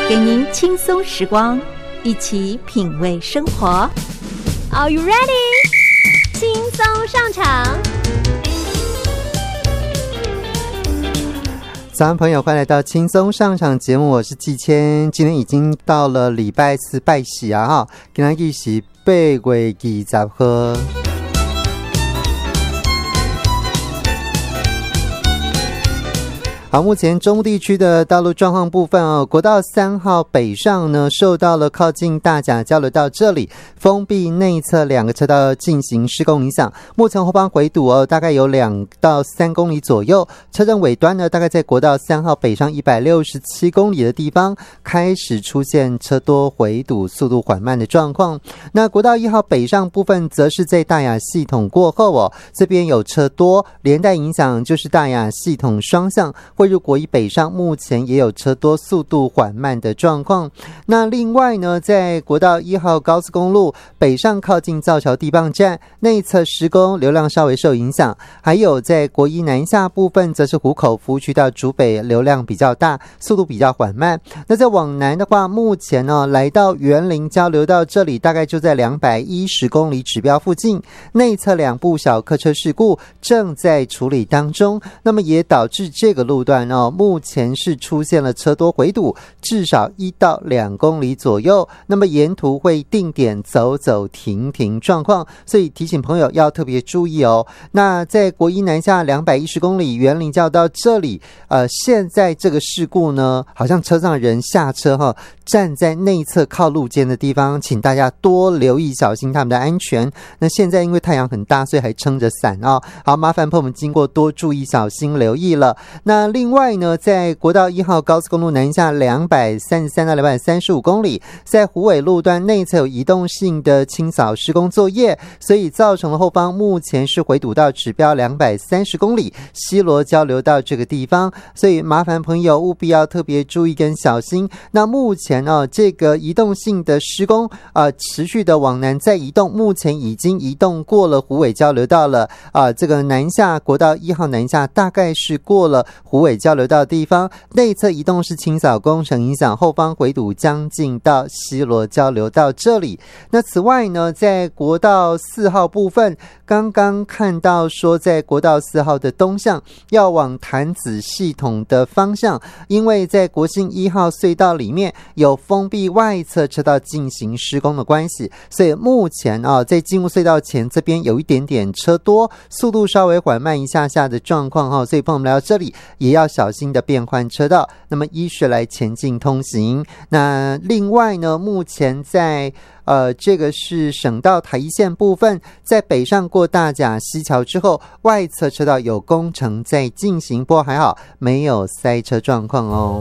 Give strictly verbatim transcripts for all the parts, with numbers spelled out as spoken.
给您轻松时光，一起品味生活。 Are you ready？ 轻松上场。 早安朋友，欢迎来到轻松上场节目，我是季谦。今天已经到了礼拜四拜喜啊哈，今天日是八月二十号。好，目前中部地区的道路状况部分哦，国道三号北上呢，受到了靠近大甲交流道这里封闭内侧两个车道进行施工影响，目前后方回堵哦，大概有两到三公里左右。车阵尾端呢，大概在国道三号北上一百六十七公里的地方开始出现车多回堵、速度缓慢的状况。那国道一号北上部分则是在大雅系统过后哦，这边有车多，连带影响就是大雅系统双向汇入国一北上，目前也有车多、速度缓慢的状况。那另外呢，在国道一号高速公路北上靠近造桥地磅站内侧施工，流量稍微受影响。还有在国一南下部分，则是湖口服务区到竹北流量比较大，速度比较缓慢。那在往南的话，目前呢来到园林交流道这里，大概就在两百一十公里指标附近，内侧两部小客车事故正在处理当中，那么也导致这个路段哦，目前是出现了车多回堵，至少一到两公里左右。那么沿途会定点走走停停状况，所以提醒朋友要特别注意哦。那在国一南下两百一十公里园林交到这里，呃，现在这个事故呢，好像车上人下车哈、哦，站在内侧靠路肩的地方，请大家多留意小心他们的安全。那现在因为太阳很大，所以还撑着伞哦。好，麻烦朋友们经过多注意小心留意了。那另外呢，在国道一号高速公路南下两百三十三到两百三十五公里，在虎尾路段内侧有移动性的清扫施工作业，所以造成了后方目前是回堵到指标两百三十公里西螺交流道这个地方，所以麻烦朋友务必要特别注意跟小心。那目前呢、哦，这个移动性的施工啊、呃，持续的往南再移动，目前已经移动过了虎尾交流道了啊、呃，这个南下国道一号南下大概是过了虎尾交流道的地方，内侧移动是清扫工程影响，后方回堵将近到西螺交流道这里。那此外呢，在国道四号部分，刚刚看到说在国道四号的东向要往潭子系统的方向，因为在国信一号隧道里面有封闭外侧车道进行施工的关系，所以目前啊，在进入隧道前这边有一点点车多，速度稍微缓慢一下下的状况哈，所以朋友们来到这里也要小心的变换车道，那么依序来前进通行。那另外呢，目前在呃，这个是省道台一线部分，在北上过大甲溪桥之后，外侧车道有工程在进行，不过还好没有塞车状况哦。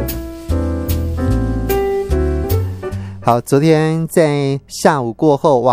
好，昨天在下午过后，哇，